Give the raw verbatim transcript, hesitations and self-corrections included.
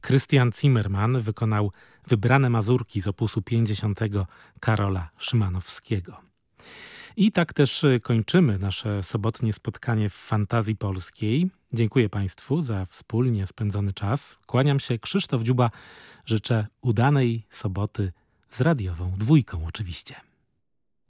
Krystian Zimmerman wykonał wybrane mazurki z opusu pięćdziesiątego Karola Szymanowskiego. I tak też kończymy nasze sobotnie spotkanie w Fantazji Polskiej. Dziękuję Państwu za wspólnie spędzony czas. Kłaniam się, Krzysztof Dziuba. Życzę udanej soboty z radiową dwójką oczywiście.